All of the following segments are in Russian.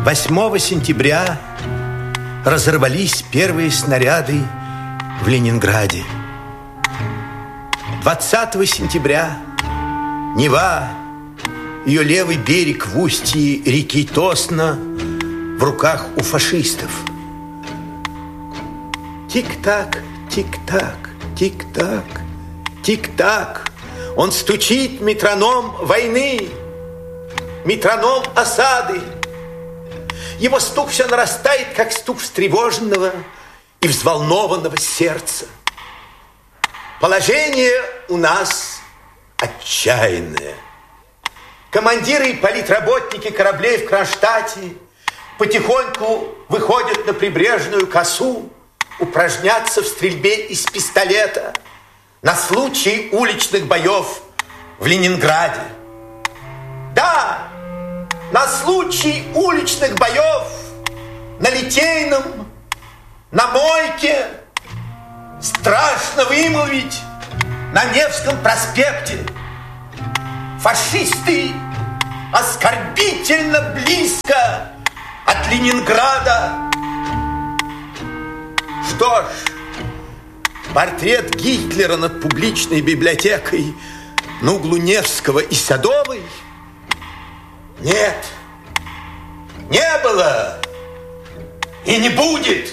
8 сентября разорвались первые снаряды в Ленинграде. 20 сентября Нева, ее левый берег в устье реки Тосна, в руках у фашистов. Тик-так, тик-так, тик-так, тик-так. Он стучит, метроном войны, метроном осады. Его стук все нарастает, как стук встревоженного и взволнованного сердца. Положение у нас отчаянное. Командиры и политработники кораблей в Кронштадте потихоньку выходят на прибрежную косу упражняться в стрельбе из пистолета на случай уличных боев в Ленинграде. Да, на случай уличных боев на Литейном, на Мойке, страшно вымолвить, на Невском проспекте. Фашисты оскорбительно близко от Ленинграда. Что ж, портрет Гитлера над публичной библиотекой на углу Невского и Садовой? Нет, не было и не будет.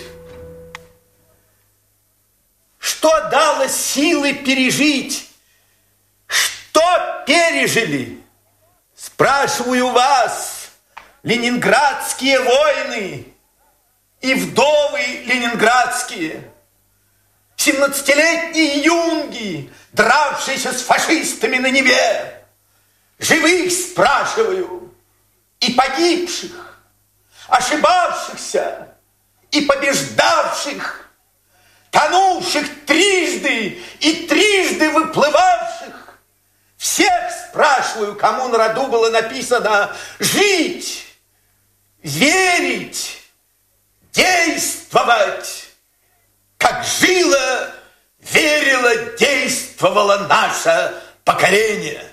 Что дало силы пережить? Что пережили? Спрашиваю вас, ленинградские воины и вдовы ленинградские, 17-летние юнги, дравшиеся с фашистами на Неве. Живых спрашиваю, и погибших, ошибавшихся и побеждавших, тонувших трижды и трижды выплывавших. Всех спрашиваю, кому на роду было написано жить, верить, действовать, как жило, верило, действовало наше поколение.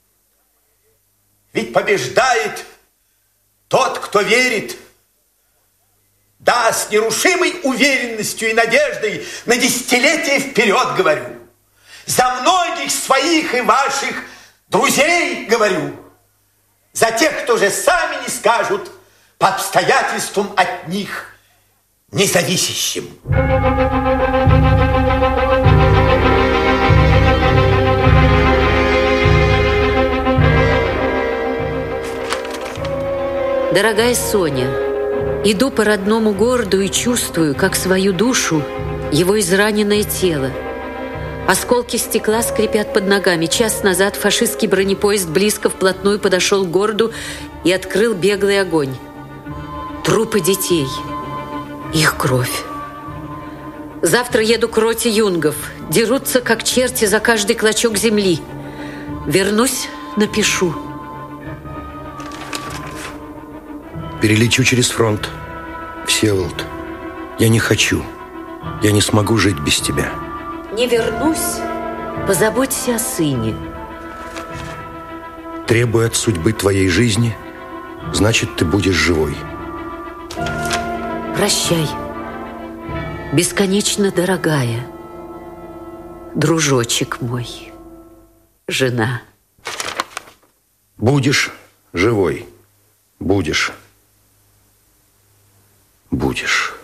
Ведь побеждает тот, кто верит. Да, с нерушимой уверенностью и надеждой на десятилетия вперед говорю. За многих своих и ваших друзей говорю. За тех, кто же сами не скажут по обстоятельствам от них независящим. Дорогая Соня, иду по родному городу и чувствую, как свою душу, его израненное тело. Осколки стекла скрипят под ногами. Час назад фашистский бронепоезд близко вплотную подошел к городу и открыл беглый огонь. Трупы детей, их кровь. Завтра еду к роте юнгов. Дерутся, как черти, за каждый клочок земли. Вернусь, напишу. Перелечу через фронт. Всеволод, я не хочу. Я не смогу жить без тебя. Не вернусь, позаботься о сыне. Требуя от судьбы твоей жизни, значит, ты будешь живой. Прощай, бесконечно дорогая, дружочек мой, жена. Будешь живой. Будешь. Будешь.